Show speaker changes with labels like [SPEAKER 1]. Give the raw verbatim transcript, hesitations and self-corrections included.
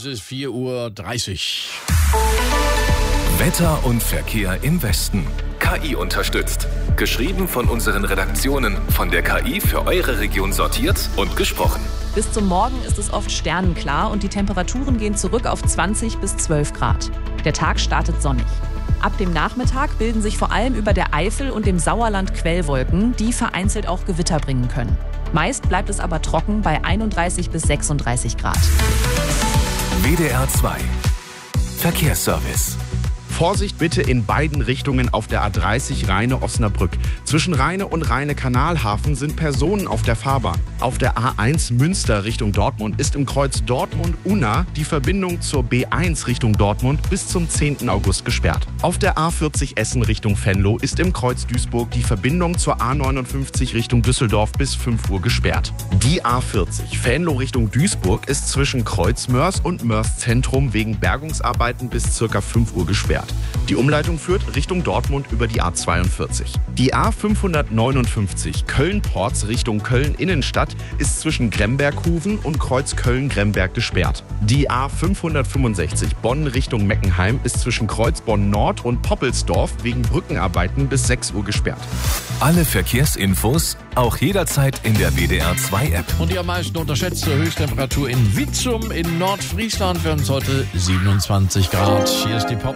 [SPEAKER 1] ist vier Uhr dreißig.
[SPEAKER 2] Wetter und Verkehr im Westen. K I unterstützt. Geschrieben von unseren Redaktionen, von der K I für eure Region sortiert und gesprochen.
[SPEAKER 3] Bis zum Morgen ist es oft sternenklar und die Temperaturen gehen zurück auf zwanzig bis zwölf Grad. Der Tag startet sonnig. Ab dem Nachmittag bilden sich vor allem über der Eifel und dem Sauerland Quellwolken, die vereinzelt auch Gewitter bringen können. Meist bleibt es aber trocken bei einunddreißig bis sechsunddreißig Grad.
[SPEAKER 2] W D R zwei Verkehrsservice.
[SPEAKER 4] Vorsicht bitte in beiden Richtungen auf der A dreißig Rheine-Osnabrück. Zwischen Rheine und Rheine-Kanalhafen sind Personen auf der Fahrbahn. Auf der A eins Münster Richtung Dortmund ist im Kreuz Dortmund-Unna die Verbindung zur B eins Richtung Dortmund bis zum zehnten August gesperrt. Auf der A vierzig Essen Richtung Venlo ist im Kreuz Duisburg die Verbindung zur A neunundfünfzig Richtung Düsseldorf bis fünf Uhr gesperrt. Die A vierzig Venlo Richtung Duisburg ist zwischen Kreuz Mörs und Mörs Zentrum wegen Bergungsarbeiten bis ca. fünf Uhr gesperrt. Die Umleitung führt Richtung Dortmund über die A zweiundvierzig. Die A fünfhundertneunundfünfzig Köln-Porz Richtung Köln-Innenstadt ist zwischen Gremberghoven und Kreuz Köln-Gremberg gesperrt. Die A fünfhundertfünfundsechzig Bonn Richtung Meckenheim ist zwischen Kreuz Bonn-Nord und Poppelsdorf wegen Brückenarbeiten bis sechs Uhr gesperrt.
[SPEAKER 2] Alle Verkehrsinfos auch jederzeit in der W D R zwei App.
[SPEAKER 1] Und die am meisten unterschätzte Höchsttemperatur in Witzum in Nordfriesland werden es heute siebenundzwanzig Grad. Hier ist die Pop